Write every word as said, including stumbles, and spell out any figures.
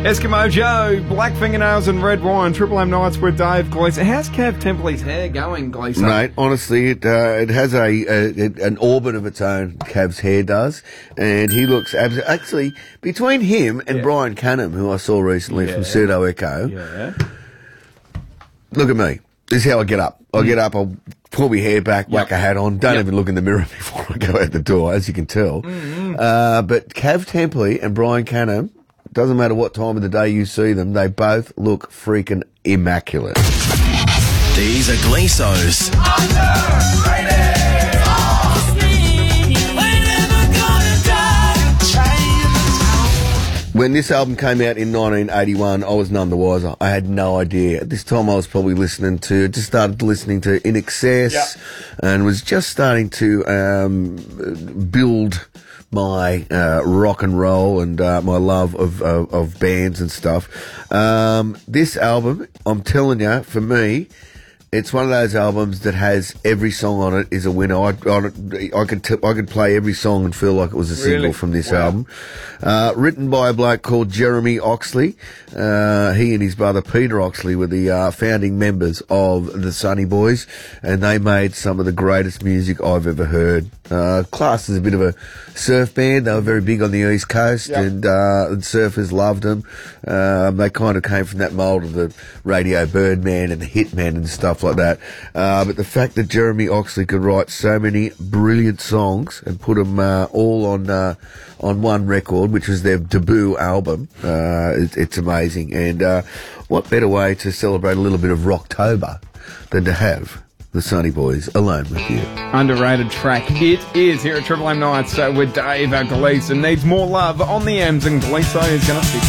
Eskimo Joe, Black Fingernails and Red Wine, Triple M Nights with Dave Gleeson. How's Kev Templey's hair going, Gleeson? Mate, honestly, it uh, it has a, a an orbit of its own, Cav's hair does, and he looks abs- actually between him and Yeah. Brian Canham, who I saw recently Yeah. from Pseudo Echo. Yeah. Look at me. This is how I get up. I get up, I'll pull my hair back, whack Yep. a hat on, don't Yep. even look in the mirror before I go out the door, as you can tell. Mm-hmm. Uh, but Cav Templey and Brian Canham, doesn't matter what time of the day you see them, they both look freaking immaculate. These are Gleesos. When this album came out in nineteen eighty-one, I was none the wiser. I had no idea. At this time, I was probably listening to, just started listening to In Excess, Yep. and was just starting to um, build my uh, rock and roll and uh, my love of, of of bands and stuff. Um, this album, I'm telling you, for me, it's one of those albums that has every song on it is a winner. I, I, I could t- I could play every song and feel like it was a single Really? from this Wow. album. Uh, written by a bloke called Jeremy Oxley. Uh, he and his brother Peter Oxley were the uh, founding members of the Sunny Boys, and they made some of the greatest music I've ever heard. Uh, classed as a bit of a surf band. They were very big on the East Coast, Yep. and, uh, and surfers loved them. Um, they kind of came from that mould of the Radio Birdman and the Hitman and stuff like that. Uh, but the fact that Jeremy Oxley could write so many brilliant songs and put them uh, all on uh, on one record, which was their debut album, uh, it, it's amazing. And uh, what better way to celebrate a little bit of Rocktober than to have the Sunny Boys Alone With You. Underrated track. It is here at Triple M Nights uh, with Dave Gleeson. Needs more love on the M's, and Gleeson is going to